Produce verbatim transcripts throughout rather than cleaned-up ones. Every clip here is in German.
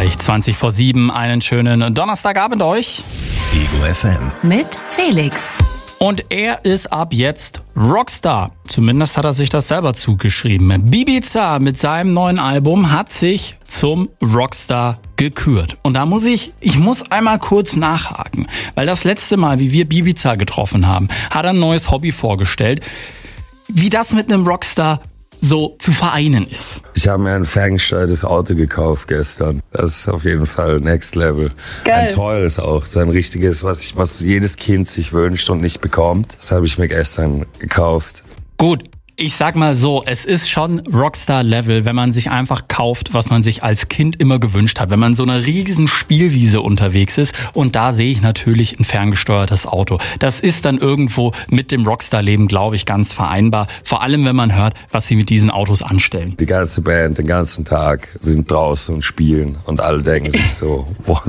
gleich zwanzig vor sieben. Einen schönen Donnerstagabend euch. Ego F M. Mit Felix. Und er ist ab jetzt Rockstar. Zumindest hat er sich das selber zugeschrieben. Bibiza mit seinem neuen Album hat sich zum Rockstar gekürt. Und da muss ich, ich muss einmal kurz nachhaken. Weil das letzte Mal, wie wir Bibiza getroffen haben, hat er ein neues Hobby vorgestellt. Wie das mit einem Rockstar so zu vereinen ist. Ich habe mir ein ferngesteuertes Auto gekauft gestern. Das ist auf jeden Fall Next Level. Geil. Ein teures auch, so ein richtiges, was, ich, was jedes Kind sich wünscht und nicht bekommt. Das habe ich mir gestern gekauft. Gut, ich sag mal so, es ist schon Rockstar-Level, wenn man sich einfach kauft, was man sich als Kind immer gewünscht hat. Wenn man so einer riesen Spielwiese unterwegs ist und da sehe ich natürlich ein ferngesteuertes Auto. Das ist dann irgendwo mit dem Rockstar-Leben, glaube ich, ganz vereinbar. Vor allem, wenn man hört, was sie mit diesen Autos anstellen. Die ganze Band den ganzen Tag sind draußen und spielen und alle denken sich so, what?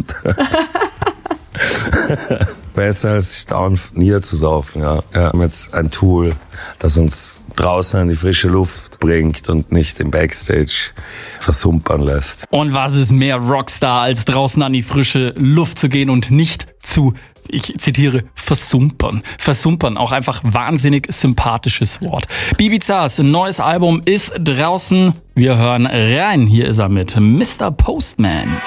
Besser als sich dauernd niederzusaufen, ja. Wir haben jetzt ein Tool, das uns draußen in die frische Luft bringt und nicht im Backstage versumpern lässt. Und was ist mehr Rockstar, als draußen an die frische Luft zu gehen und nicht zu, ich zitiere, versumpern. Versumpern, auch einfach wahnsinnig sympathisches Wort. Bibizas neues Album ist draußen. Wir hören rein. Hier ist er mit Mister Postman.